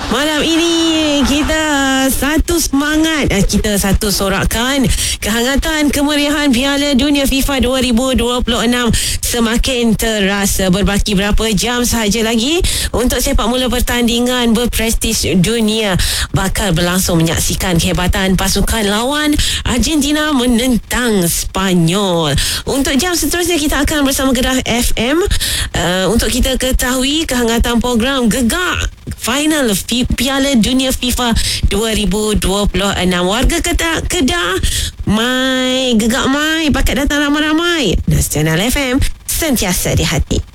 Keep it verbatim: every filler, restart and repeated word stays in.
Malam ini kita satu semangat, kita satu sorakan kehangatan kemeriahan Piala Dunia FIFA dua ribu dua puluh enam semakin terasa. Berbaki berapa jam sahaja lagi untuk sepak mula pertandingan berprestij dunia bakal berlangsung. Menyaksikan kehebatan pasukan lawan Argentina menentang Spanyol. Untuk jam seterusnya kita akan bersama Kedah F M uh, untuk kita ketahui kehangatan program Gegar final Piala Dunia FIFA dua ribu dua puluh enam. Warga Kedah, Kedah mai, gegak mai, pakat datang ramai-ramai. Nasional F M, sentiasa di hati.